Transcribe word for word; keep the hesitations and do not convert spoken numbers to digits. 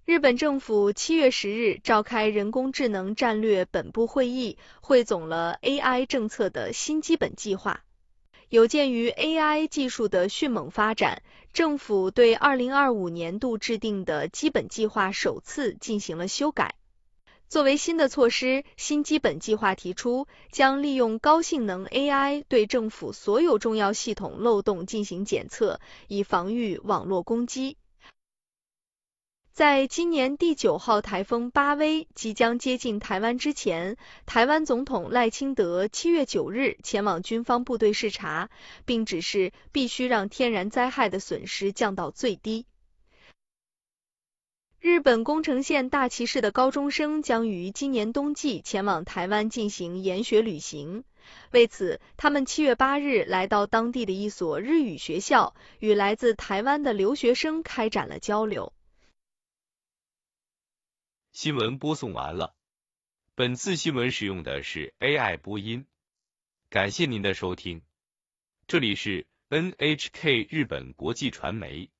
日本政府七月十日召开人工智能战略本部会议，汇总了 A I 政策的新基本计划。有鉴于 A I 技术的迅猛发展，政府对二零二五年度制定的基本计划首次进行了修改。作为新的措施，新基本计划提出将利用高性能 A I 对政府所有重要系统漏洞进行检测，以防御网络攻击。在今年第九号台风巴威即将接近台湾之前，台湾总统赖清德七月九日前往军方部队视察，并指示必须让天然灾害的损失降到最低。日本宫城县大崎市的高中生将于今年冬季前往台湾进行研学旅行，为此，他们七月八日来到当地的一所日语学校，与来自台湾的留学生开展了交流。 新闻播送完了，本次新闻使用的是 A I 播音，感谢您的收听，这里是 N H K 日本国际传媒。